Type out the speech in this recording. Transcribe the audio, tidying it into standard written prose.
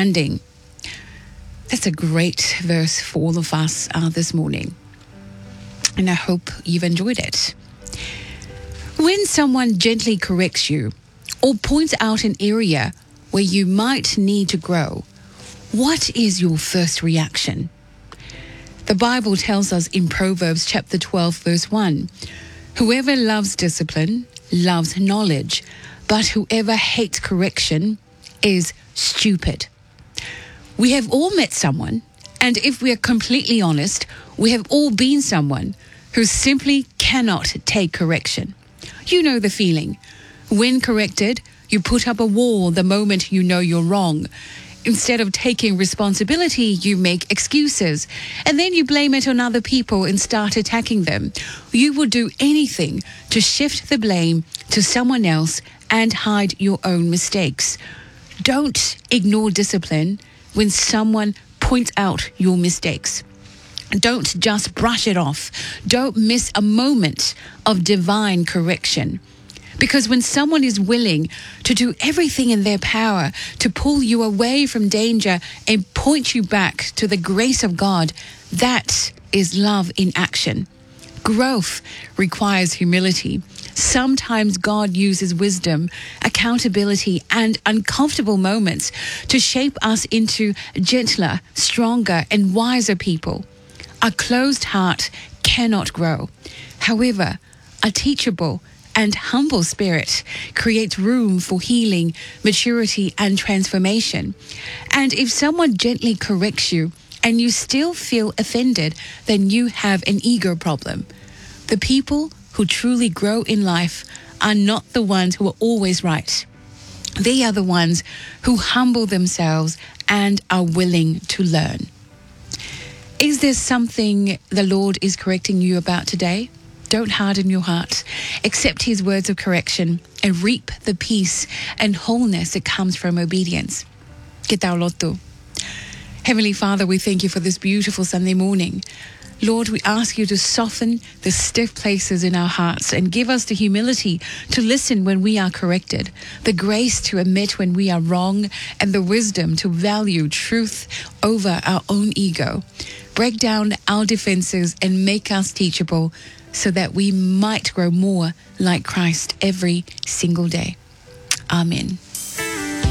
understanding. That's a great verse for all of us this morning. And I hope you've enjoyed it. When someone gently corrects you or points out an area where you might need to grow, what is your first reaction? The Bible tells us in Proverbs chapter 12, verse 1, whoever loves discipline loves knowledge, but whoever hates correction is stupid. We have all met someone, and if we are completely honest, we have all been someone who simply cannot take correction. You know the feeling. When corrected, you put up a wall the moment you know you're wrong. Instead of taking responsibility, you make excuses, and then you blame it on other people and start attacking them. You will do anything to shift the blame to someone else and hide your own mistakes. Don't ignore discipline when someone points out your mistakes. Don't just brush it off. Don't miss a moment of divine correction. Because when someone is willing to do everything in their power to pull you away from danger and point you back to the grace of God, that is love in action. Growth requires humility. Sometimes God uses wisdom, accountability, and uncomfortable moments to shape us into gentler, stronger, and wiser people. A closed heart cannot grow. However, a teachable and humble spirit creates room for healing, maturity, and transformation. And if someone gently corrects you and you still feel offended, then you have an ego problem. The people who truly grow in life are not the ones who are always right. They are the ones who humble themselves and are willing to learn. Is there something the Lord is correcting you about today? Don't harden your heart. Accept his words of correction and reap the peace and wholeness that comes from obedience. Que tau lotu. Heavenly Father, we thank you for this beautiful Sunday morning. Lord, we ask you to soften the stiff places in our hearts and give us the humility to listen when we are corrected, the grace to admit when we are wrong, and the wisdom to value truth over our own ego. Break down our defenses and make us teachable so that we might grow more like Christ every single day. Amen.